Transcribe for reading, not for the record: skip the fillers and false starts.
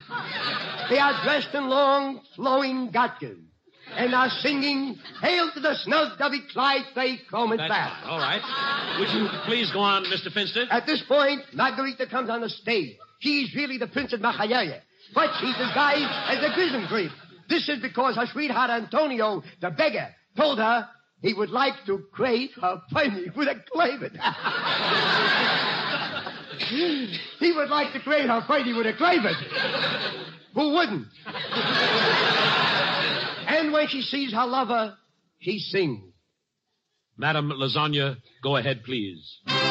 They are dressed in long, flowing godkins. And are singing, Hail to the snug Dovey Clyde, they come it back. All right. Would you please go on, Mr. Finster? At this point, Margarita comes on the stage. She's really the Princess Mahayaya, but she's disguised as a grizzly. This is because her sweetheart Antonio, the beggar, told her he would like to crave her piney with a clavet. He would like to crave her piney with a clavet. Who wouldn't? And when she sees her lover, she sings. Madam Lasagna, go ahead, please.